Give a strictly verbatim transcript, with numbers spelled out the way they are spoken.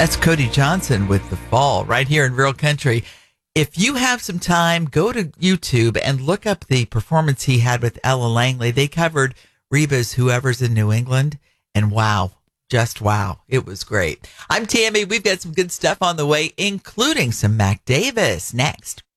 That's Cody Johnson with The Fall right here in Real Country. If you have some time, go to YouTube and look up the performance he had with Ella Langley. They covered Reba's Whoever's in New England, and wow, just wow. It was great. I'm Tammy. We've got some good stuff on the way, including some Mac Davis next.